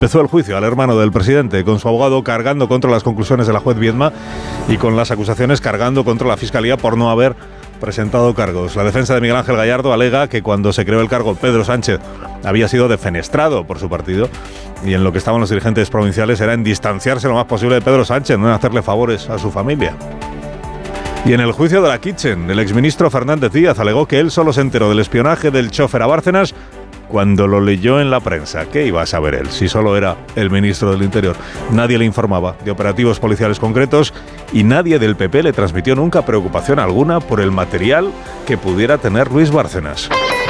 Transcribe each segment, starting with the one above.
Empezó el juicio al hermano del presidente, con su abogado cargando contra las conclusiones de la juez Viedma y con las acusaciones cargando contra la Fiscalía por no haber presentado cargos. La defensa de Miguel Ángel Gallardo alega que cuando se creó el cargo Pedro Sánchez había sido defenestrado por su partido y en lo que estaban los dirigentes provinciales era en distanciarse lo más posible de Pedro Sánchez, no en hacerle favores a su familia. Y en el juicio de la Kitchen, el exministro Fernández Díaz alegó que él solo se enteró del espionaje del chofer a Bárcenas cuando lo leyó en la prensa. ¿Qué iba a saber él si solo era el ministro del Interior? Nadie le informaba de operativos policiales concretos y nadie del PP le transmitió nunca preocupación alguna por el material que pudiera tener Luis Bárcenas.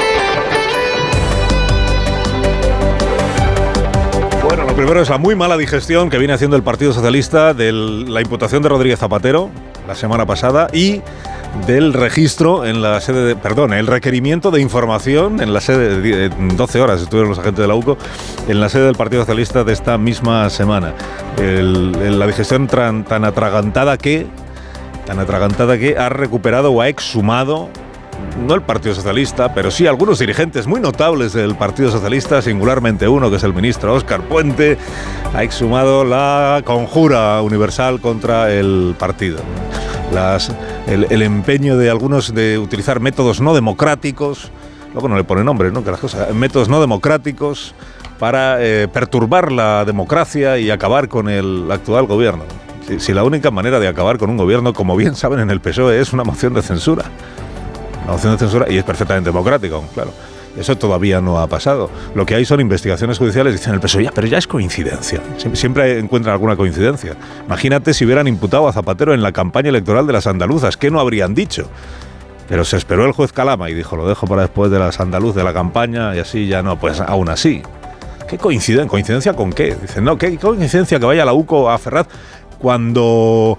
Bueno, lo primero es la muy mala digestión que viene haciendo el Partido Socialista de la imputación de Rodríguez Zapatero la semana pasada y del registro en la sede el requerimiento de información en la sede de 12 horas estuvieron los agentes de la UCO en la sede del Partido Socialista de esta misma semana. La digestión tan atragantada que ha recuperado o ha exhumado, no el Partido Socialista, pero sí algunos dirigentes muy notables del Partido Socialista, singularmente uno que es el ministro Óscar Puente, ha exhumado la conjura universal contra el partido. El empeño de algunos de utilizar métodos no democráticos, luego no le pone nombre, ¿no? Que las cosas, métodos no democráticos para perturbar la democracia y acabar con el actual gobierno. Si la única manera de acabar con un gobierno, como bien saben en el PSOE, es una moción de censura. Una moción de censura, y es perfectamente democrático, claro. Eso todavía no ha pasado. Lo que hay son investigaciones judiciales, dicen el PSOE, pero ya es coincidencia. Siempre encuentran alguna coincidencia. Imagínate si hubieran imputado a Zapatero en la campaña electoral de las andaluzas, ¿qué no habrían dicho? Pero se esperó el juez Calama y dijo, lo dejo para después de las andaluz de la campaña y así ya no, pues aún así. ¿Qué coincidencia? ¿Coincidencia con qué? Dicen, no, ¿qué coincidencia que vaya la UCO a Ferraz cuando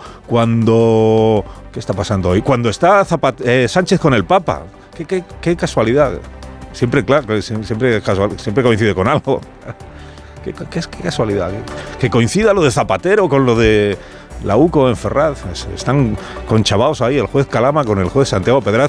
¿qué está pasando hoy? Cuando está Sánchez con el Papa. ¿Qué casualidad? Siempre, claro, siempre coincide con algo. ¿Qué casualidad? Que coincida lo de Zapatero con lo de la UCO en Ferraz. Están conchavados ahí el juez Calama con el juez Santiago Pedraz,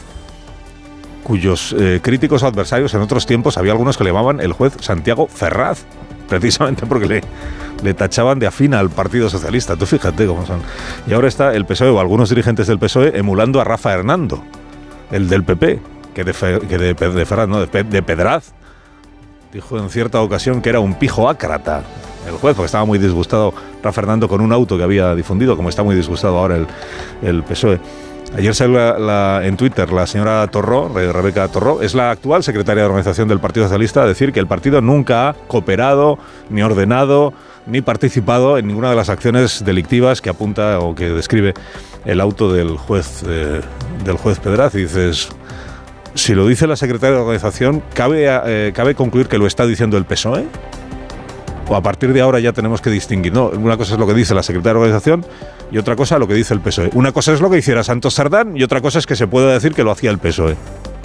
cuyos críticos adversarios en otros tiempos había algunos que le llamaban el juez Santiago Ferraz, precisamente porque le tachaban de afín al Partido Socialista. Tú fíjate cómo son. Y ahora está el PSOE o algunos dirigentes del PSOE emulando a Rafa Hernando, el del PP, que de Ferraz, no, de Pedraz, dijo en cierta ocasión que era un pijo ácrata el juez, porque estaba muy disgustado Rafa Hernando con un auto que había difundido, como está muy disgustado ahora el PSOE. Ayer salió en Twitter la señora Torró, Rebeca Torró, es la actual secretaria de organización del Partido Socialista, a decir que el partido nunca ha cooperado, ni ordenado, ni participado en ninguna de las acciones delictivas que apunta o que describe el auto del juez Pedraz. Y dices, si lo dice la secretaria de organización, ¿cabe concluir que lo está diciendo el PSOE? ¿O a partir de ahora ya tenemos que distinguir? No, una cosa es lo que dice la secretaria de organización y otra cosa lo que dice el PSOE. Una cosa es lo que hiciera Santos Sardán y otra cosa es que se pueda decir que lo hacía el PSOE.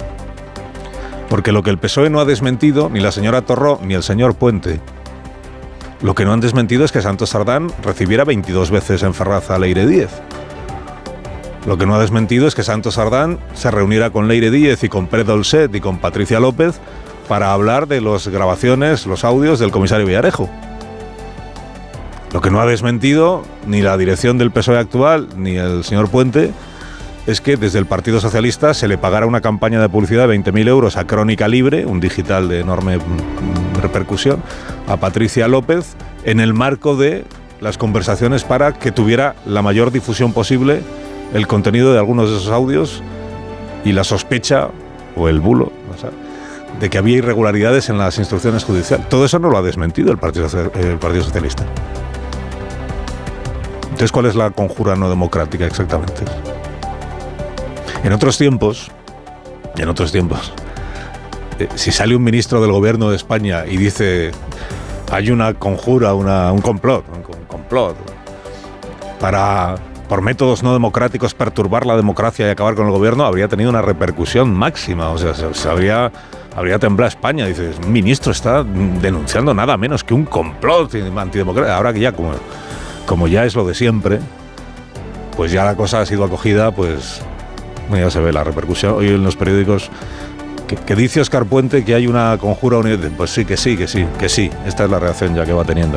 Porque lo que el PSOE no ha desmentido, ni la señora Torró ni el señor Puente, lo que no han desmentido es que Santos Sardán recibiera 22 veces en Ferraz a Leire Díez. Lo que no ha desmentido es que Santos Sardán se reuniera con Leire Díez y con Pérez Dolcet y con Patricia López para hablar de las grabaciones, los audios del comisario Villarejo. Lo que no ha desmentido ni la dirección del PSOE actual ni el señor Puente es que desde el Partido Socialista se le pagara una campaña de publicidad de 20.000 euros a Crónica Libre, un digital de enorme repercusión, a Patricia López en el marco de las conversaciones para que tuviera la mayor difusión posible el contenido de algunos de esos audios y la sospecha o el bulo, o sea, de que había irregularidades en las instrucciones judiciales. Todo eso no lo ha desmentido el Partido Socialista. Entonces, ¿cuál es la conjura no democrática exactamente? En otros tiempos, si sale un ministro del gobierno de España y dice hay una conjura, un complot para, por métodos no democráticos, perturbar la democracia y acabar con el gobierno, habría tenido una repercusión máxima. O sea, habría temblado España. Dices, un ministro está denunciando nada menos que un complot antidemocrático. Ahora que ya, como ya es lo de siempre, pues ya la cosa ha sido acogida, pues ya se ve la repercusión. Hoy en los periódicos que dice Óscar Puente que hay una conjura unida. Pues sí. Esta es la reacción ya que va teniendo.